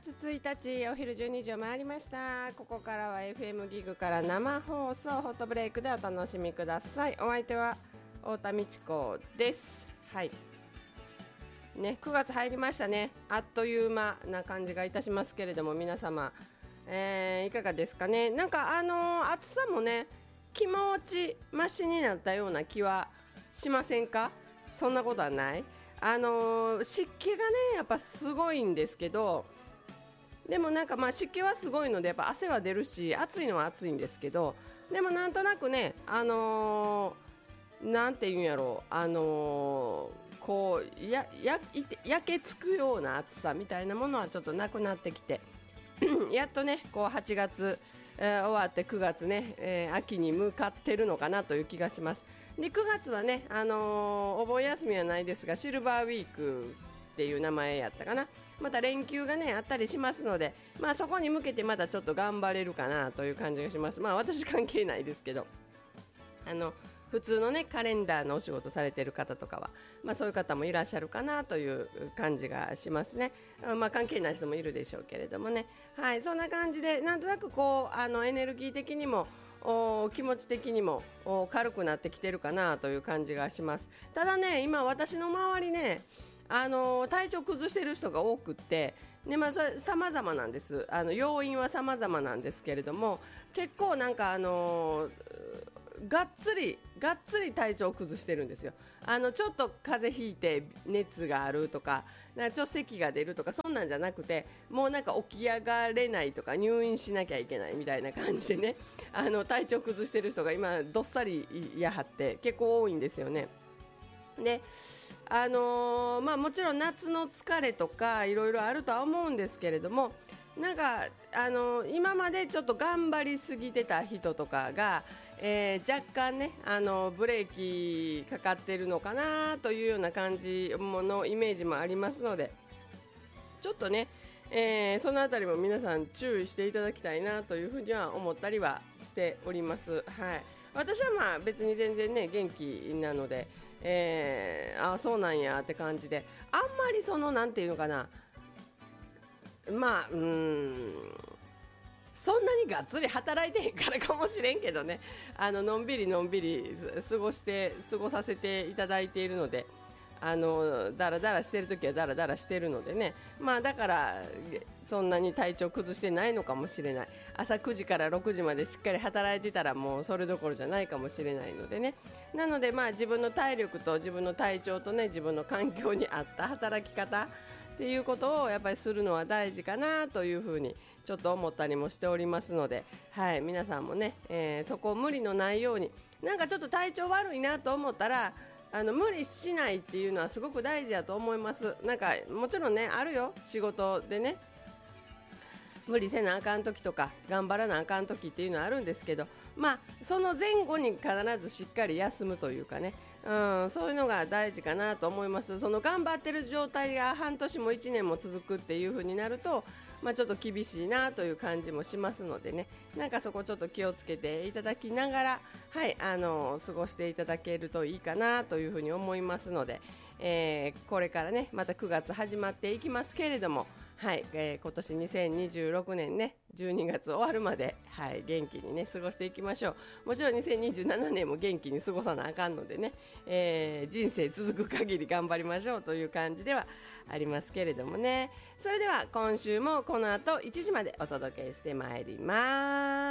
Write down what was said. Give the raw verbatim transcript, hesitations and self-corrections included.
がつついたちお昼じゅうにじを回りました。ここからは エフエム ギグから生放送ホットブレイクでお楽しみください。お相手は太田美智子です。はいね、くがつ入りましたね。あっという間な感じがいたしますけれども、皆様、えー、いかがですかね。なんかあのー、暑さもね気持ちマシになったような気はしませんか。そんなことはない。あのー、湿気がねやっぱすごいんですけど、でもなんかまあ湿気はすごいのでやっぱ汗は出るし暑いのは暑いんですけど、でもなんとなくねあのー、なんていうんやろう、あのーこうやや焼けつくような暑さみたいなものはちょっとなくなってきてやっとねこうはちがつ、えー、終わってくがつね、えー、秋に向かってるのかなという気がします。でくがつはね、あのー、お盆休みはないですがシルバーウィークっていう名前やったかな。また連休がねあったりしますので、まあ、そこに向けてまたちょっと頑張れるかなという感じがします。まあ私関係ないですけど、あの普通のねカレンダーのお仕事されている方とかは、まあ、そういう方もいらっしゃるかなという感じがしますね。まあ、関係ない人もいるでしょうけれどもね、はい、そんな感じでなんとなくこうあのエネルギー的にも気持ち的にも軽くなってきてるかなという感じがします。ただね今私の周りねあの体調崩している人が多くってで、まあ、それ様々なんです。あの要因は様々なんですけれども、結構なんかあのがっつりがっつり体調を崩してるんですよ。あのちょっと風邪ひいて熱があるとか、なんかちょっと咳が出るとかそんなんじゃなくて、もうなんか起き上がれないとか入院しなきゃいけないみたいな感じでね、あの体調崩してる人が今どっさりいやはって結構多いんですよね。であのーまあ、もちろん夏の疲れとかいろいろあるとは思うんですけれども、なんか、あのー、今までちょっと頑張りすぎてた人とかが、えー、若干ね、あのー、ブレーキかかってるのかなというような感じのイメージもありますので、ちょっとね、えー、そのあたりも皆さん注意していただきたいなというふうには思ったりはしております。はい、私はまあ別に全然ね元気なので、えー、あそうなんやって感じで、あんまりそのなんていうのかな、まあうーんそんなにがっつり働いてへんからかもしれんけどね、あののんびりのんびり過ごして過ごさせていただいているので、あのだらだらしてるときはだらだらしてるのでね、まあだからそんなに体調崩してないのかもしれない。朝くじからろくじまでしっかり働いてたらもうそれどころじゃないかもしれないのでね。なのでまあ自分の体力と自分の体調とね自分の環境に合った働き方っていうことをやっぱりするのは大事かなというふうにちょっと思ったりもしておりますので、はい、皆さんもね、えー、そこを無理のないように、なんかちょっと体調悪いなと思ったらあの無理しないっていうのはすごく大事だと思います。なんかもちろんねあるよ、仕事でね無理せなあかん時とか頑張らなあかん時っていうのはあるんですけど、まあその前後に必ずしっかり休むというかね、うん、そういうのが大事かなと思います。その頑張ってる状態が半年もいちねんも続くっていう風になると、まあ、ちょっと厳しいなという感じもしますのでね、なんかそこちょっと気をつけていただきながら、はい、あの過ごしていただけるといいかなという風に思いますので、えー、これからねまたくがつ始まっていきますけれども、はい、えー、今年にせんにじゅうろくねんねじゅうにがつ終わるまで、はい、元気にね過ごしていきましょう。もちろんにせんにじゅうななねんも元気に過ごさなあかんのでね、えー、人生続く限り頑張りましょうという感じではありますけれどもね。それでは今週もこの後いちじまでお届けしてまいります。